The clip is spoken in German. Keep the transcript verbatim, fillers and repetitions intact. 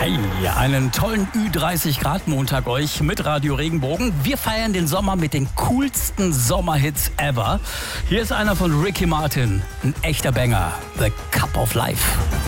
Hey, einen tollen Ü dreißig Grad Montag euch mit Radio Regenbogen. Wir feiern den Sommer mit den coolsten Sommerhits ever. Hier ist einer von Ricky Martin, ein echter Banger, The Cup of Life.